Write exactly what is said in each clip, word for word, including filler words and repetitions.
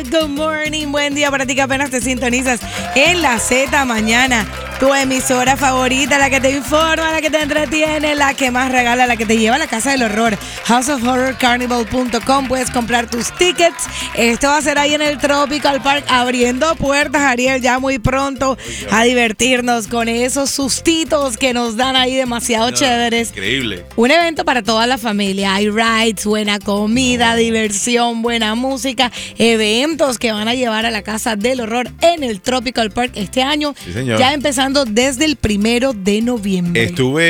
Good morning, buen día para ti que apenas te sintonizas en la Z Mañana, tu emisora favorita, la que te informa, la que te entretiene, la que más regala, la que te lleva a la casa del horror. house of horror carnival punto com, puedes comprar tus tickets. Esto va a ser ahí en el Tropical Park, abriendo puertas, Ariel, ya muy pronto a divertirnos con esos sustitos que nos dan ahí demasiado no, chéveres. Increíble. Un evento para toda la familia. Hay rides, buena comida, diversión, buena música, eventos que van a llevar a la casa del horror en el Tropical Park este año, sí, señor. Ya empezando desde el primero de noviembre.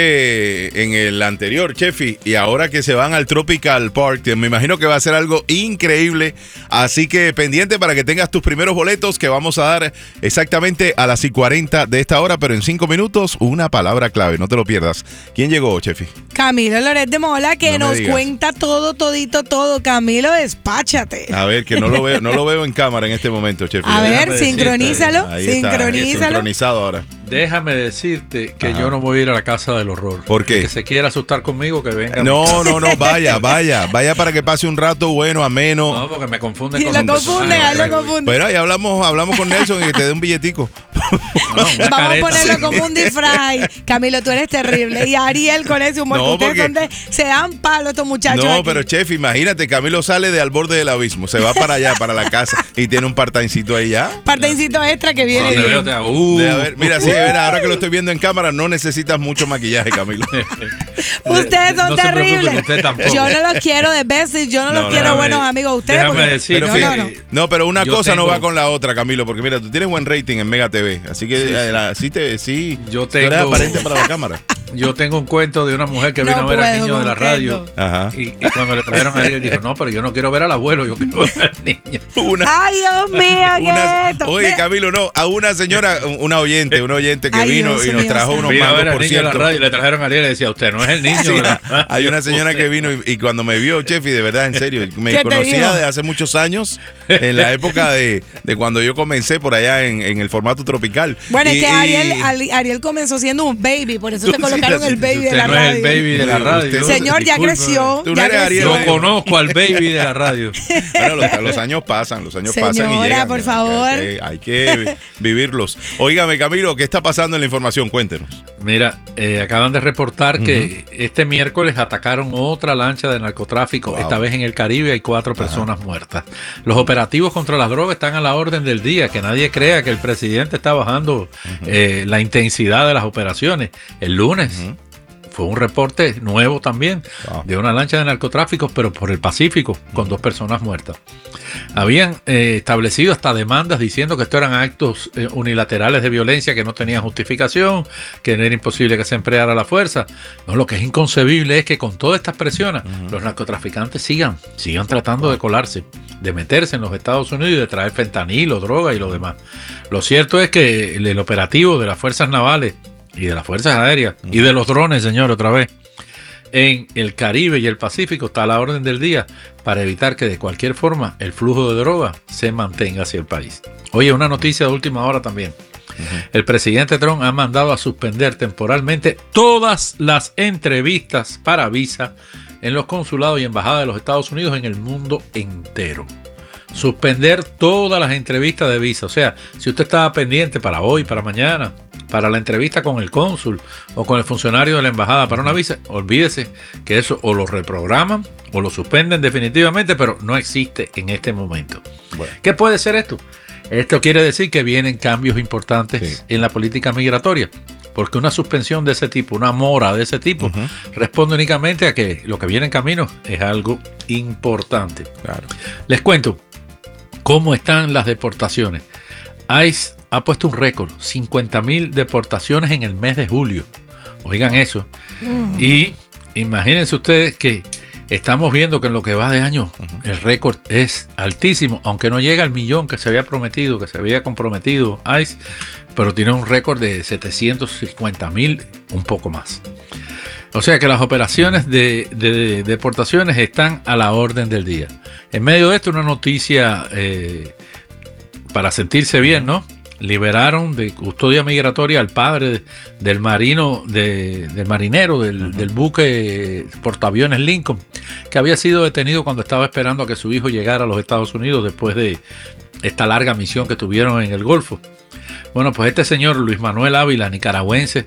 Estuve en el anterior, Chefi, y ahora que se van al Tropical Park, me imagino que va a ser algo increíble, así que pendiente para que tengas tus primeros boletos que vamos a dar exactamente a las y cuarenta de esta hora, pero en cinco minutos una palabra clave, no te lo pierdas. ¿Quién llegó, Chefi? Camilo Loret de Mola, que no nos cuenta todo, todito, todo. Camilo, despáchate. A ver, que no lo veo, no lo veo en cámara en este momento, Chefi. A ver, sincronízalo, ahí sincronízalo. Está, sincronizado ahora. Déjame decirte que Ajá. yo no voy a ir a la casa del horror. ¿Por qué? Que se quiera asustar conmigo, que venga. No, no, no, vaya, vaya. Vaya para que pase un rato bueno, ameno. No, porque me confunden sí, con lo confunde, ah, lo confunde. Pero ahí hablamos, hablamos con Nelson y que te dé un billetico. No, vamos careta. a ponerlo como un disfraz. Camilo, tú eres terrible. Y Ariel con ese humor. No, ustedes porque... son de, se dan palo estos muchachos. No, aquí. Pero chef, imagínate, Camilo sale de al borde del abismo. Se va para allá, para la casa. Y tiene un part-timecito ahí ya. Part-timecito extra que viene. No, veo, te uh. de haber, mira, sí, verá, ahora que lo estoy viendo en cámara, no necesitas mucho maquillaje, Camilo. Ustedes son no terribles. Usted yo no los quiero de veces, yo no, no los quiero buenos amigos. Ustedes. Porque, decir, pero no, fíjate, no, no. no, pero una yo cosa tengo, no va con la otra, Camilo, porque mira, tú tienes buen rating en Mega T V, así que sí, sí. sí, te, sí yo tengo, tú eres aparente para la cámara. Yo tengo un cuento de una mujer que vino no a ver puedo, al niño de la radio. Ajá. Y, y cuando le trajeron a él, dijo, no, pero yo no quiero ver al abuelo, yo quiero ver al niño. Una, Ay, Dios mío, una, esto. Oye, Camilo, no, a una señora, una oyente, una oyente que Ay, vino Dios y nos mío, trajo unos mangos, mangos, por cierto. De la radio, le trajeron a Ariel y le decía, usted no es el niño. Sí, de la... Hay una señora que vino y, y cuando me vio, chef, y de verdad, en serio, me conocía de hace muchos años, en la época de, de cuando yo comencé por allá en, en el formato tropical. Bueno, y, es que Ariel, Ariel comenzó siendo un baby, por eso te colocaron el baby de la no radio. Es el baby de la radio. Señor, ya creció. Tú no ya eres Ariel. Yo conozco al baby de la radio. Bueno, los, los años pasan, los años Señora, pasan y llegan. por favor. Hay que, hay que vivirlos. Óigame, Camilo, ¿qué está pasando en la información? Cuéntenos. Mira, eh, acaban de reportar uh-huh. que este miércoles atacaron otra lancha de narcotráfico, wow. esta vez en el Caribe, hay cuatro personas uh-huh. muertas. Los operativos contra las drogas están a la orden del día, que nadie crea que el presidente está bajando uh-huh. eh, la intensidad de las operaciones. El lunes uh-huh. fue un reporte nuevo también wow. de una lancha de narcotráfico, pero por el Pacífico, con dos personas muertas. Habían eh, establecido hasta demandas diciendo que estos eran actos eh, unilaterales de violencia que no tenían justificación, que era imposible que se empleara la fuerza. No, lo que es inconcebible es que con todas estas presiones, uh-huh. los narcotraficantes sigan, sigan tratando wow. de colarse, de meterse en los Estados Unidos y de traer fentanilo, droga y lo demás. Lo cierto es que el, el operativo de las fuerzas navales y de las fuerzas aéreas uh-huh. y de los drones, señor, otra vez, en el Caribe y el Pacífico está a la orden del día para evitar que de cualquier forma el flujo de droga se mantenga hacia el país. Oye, una noticia de última hora también. Uh-huh. El presidente Trump ha mandado a suspender temporalmente todas las entrevistas para visa en los consulados y embajadas de los Estados Unidos en el mundo entero. Suspender todas las entrevistas de visa. O sea, si usted estaba pendiente para hoy, para mañana, para la entrevista con el cónsul o con el funcionario de la embajada para una visa, olvídese que eso o lo reprograman o lo suspenden definitivamente, pero no existe en este momento. Bueno. ¿Qué puede ser esto? Esto quiere decir que vienen cambios importantes sí. en la política migratoria, porque una suspensión de ese tipo, una mora de ese tipo, uh-huh. responde únicamente a que lo que viene en camino es algo importante. Claro. Les cuento cómo están las deportaciones. ICE ha puesto un récord, cincuenta mil deportaciones en el mes de julio. Oigan eso. Mm. Y imagínense ustedes que estamos viendo que en lo que va de año uh-huh. el récord es altísimo, aunque no llega al millón que se había prometido, que se había comprometido ICE, pero tiene un récord de setecientos cincuenta mil, un poco más. O sea que las operaciones de, de, de deportaciones están a la orden del día. En medio de esto, una noticia eh, para sentirse bien, ¿no? liberaron de custodia migratoria al padre de, del marino, de, del marinero del, uh-huh. del buque portaaviones Lincoln, que había sido detenido cuando estaba esperando a que su hijo llegara a los Estados Unidos después de esta larga misión que tuvieron en el Golfo. Bueno, pues este señor Luis Manuel Ávila, nicaragüense,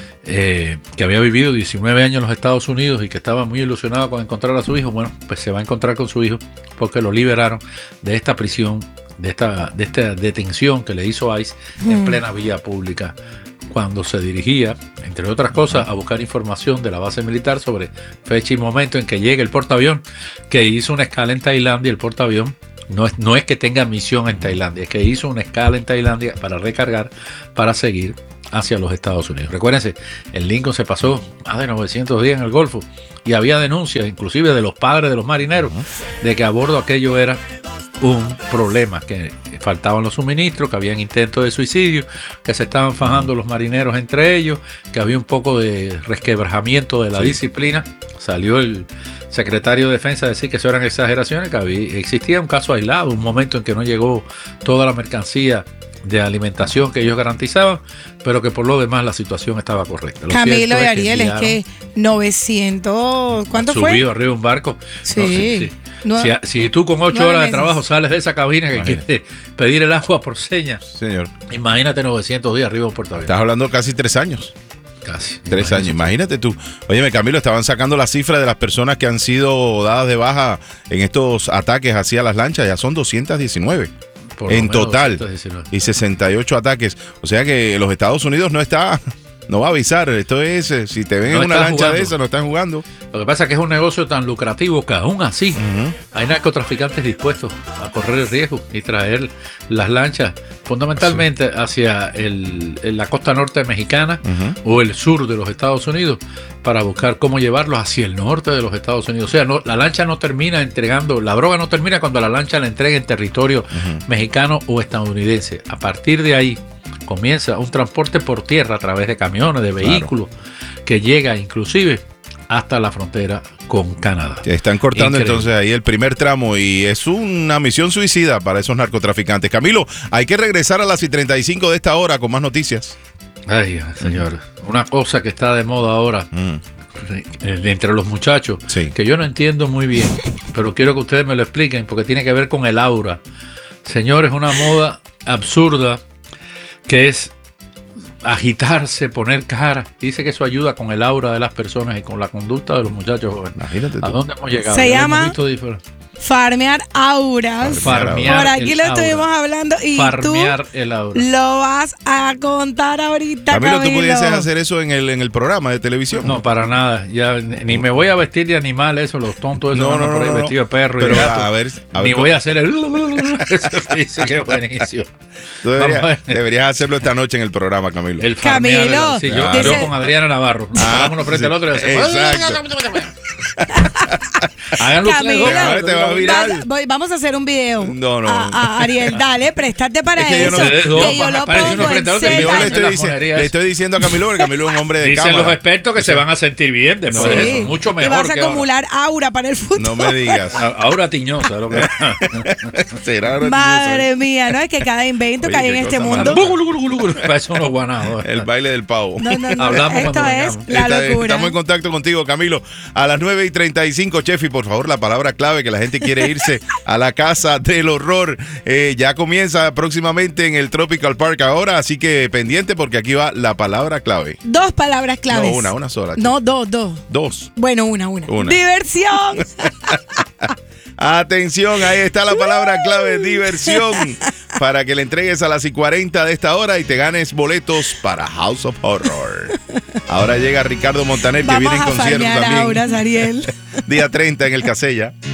eh, que había vivido diecinueve años en los Estados Unidos y que estaba muy ilusionado con encontrar a su hijo, bueno, pues se va a encontrar con su hijo porque lo liberaron de esta prisión, de esta, de esta detención que le hizo ICE mm. en plena vía pública, cuando se dirigía, entre otras cosas, a buscar información de la base militar sobre fecha y momento en que llegue el portaavión, que hizo una escala en Tailandia. El portaavión no es, no es que tenga misión en Tailandia, es que hizo una escala en Tailandia para recargar, para seguir hacia los Estados Unidos. Recuérdense, el Lincoln se pasó más de novecientos días en el Golfo y había denuncias, inclusive de los padres de los marineros, de que a bordo aquello era un problema, que faltaban los suministros, que habían intentos de suicidio, que se estaban fajando los marineros entre ellos, que había un poco de resquebrajamiento de la sí. disciplina. Salió el secretario de Defensa a decir que eso eran exageraciones, que había, existía un caso aislado, un momento en que no llegó toda la mercancía de alimentación que ellos garantizaban, pero que por lo demás la situación estaba correcta. Lo Camilo y Ariel, es que, es que novecientos, ¿cuánto subido fue? Subido arriba de un barco. Sí. No, sí, sí. No, si, si tú con ocho horas meses. de trabajo sales de esa cabina que imagínate. Quieres pedir el agua por señas, señor, imagínate novecientos días arriba de un portaaviones. Estás hablando casi tres años. Casi. Tres imagínate. años, imagínate tú. Óyeme, Camilo, estaban sacando la cifra de las personas que han sido dadas de baja en estos ataques hacia las lanchas, ya son doscientos diecinueve. Por en total, doscientos diecinueve. Y sesenta y ocho ataques. O sea que los Estados Unidos no está, no va a avisar. Esto es, si te ven no en una lancha jugando. de esa, no están jugando. Lo que pasa es que es un negocio tan lucrativo que aún así uh-huh. hay narcotraficantes dispuestos a correr el riesgo y traer las lanchas fundamentalmente sí. hacia el, la costa norte mexicana uh-huh. o el sur de los Estados Unidos para buscar cómo llevarlos hacia el norte de los Estados Unidos. O sea, no, la lancha no termina entregando, la droga no termina cuando la lancha la entrega en territorio uh-huh. mexicano o estadounidense. A partir de ahí comienza un transporte por tierra a través de camiones, de vehículos, claro. que llega inclusive hasta la frontera con Canadá. Están cortando Increíble. entonces ahí el primer tramo y es una misión suicida para esos narcotraficantes. Camilo, hay que regresar a las y treinta y cinco de esta hora con más noticias. Ay, señor, mm. una cosa que está de moda ahora mm. entre los muchachos, sí. que yo no entiendo muy bien, pero quiero que ustedes me lo expliquen porque tiene que ver con el aura. Señores, una moda absurda que es agitarse, poner cara. Dice que eso ayuda con el aura de las personas y con la conducta de los muchachos jóvenes. Imagínate tú. ¿A dónde hemos llegado? Se llama farmear auras. Farmear Por aquí lo estuvimos aura. hablando y farmear tú el aura. Lo vas a contar ahorita, Camilo, Camilo. ¿tú pudieses hacer eso en el, en el programa de televisión? No, para nada. Ya ni me voy a vestir de animal, eso, los tontos esos no, no, por ahí no, vestido de perro pero y de gato. A ver, a ver, ni voy a hacer el eso dice que es buenísimo. Tú deberías, deberías hacerlo esta noche en el programa, Camilo. El Camilo. Sí, yo, dice, yo con Adriana Navarro. Nos ah, uno frente sí, al otro y hacemos. Exacto. Háganlo Camilo, ustedes. Te va a virar. Vas, voy, vamos a hacer un video. No, no. A, a Ariel, dale, préstate para es que eso. Yo no, que no, yo lo pongo en yo le, estoy diciendo, le estoy diciendo a Camilo, porque Camilo es un hombre de Dicen cámara. los expertos que o sea, se van a sentir bien después sí. de eso. Mucho mejor. Te vas a que acumular ahora. aura para el futuro. No me digas. Aura tiñosa. Lo que... Será aura Madre tiñosa. mía, ¿no? Es que cada invento que hay en este mundo. Parece unos guanados. El baile del pavo. No, no, no. Hablamos Esto es la Esta, locura. Estamos en contacto contigo, Camilo. A las nueve y treinta y cinco, Chefi, por favor, la palabra clave que la gente quiere irse a la casa del horror. Eh, ya comienza próximamente en el Tropical Park ahora, así que pendiente porque aquí va la palabra clave. Dos palabras claves. No, una, una sola. Chefi. No, dos, dos. Dos. Bueno, una, una. una. Diversión. Atención, ahí está la palabra clave, diversión, para que le entregues a las y cuarenta de esta hora y te ganes boletos para House of Horror. Ahora llega Ricardo Montaner, que Vamos viene en concierto también. Auras, Ariel. Día treinta en el Casella.